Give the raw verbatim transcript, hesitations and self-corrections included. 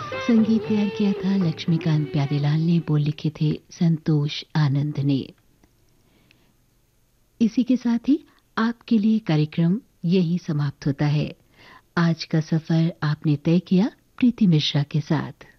संगीत तैयार किया था लक्ष्मीकांत प्यारेलाल ने, बोल लिखे थे संतोष आनंद ने। इसी के साथ ही आपके लिए कार्यक्रम यही समाप्त होता है। आज का सफर आपने तय किया प्रीति मिश्रा के साथ।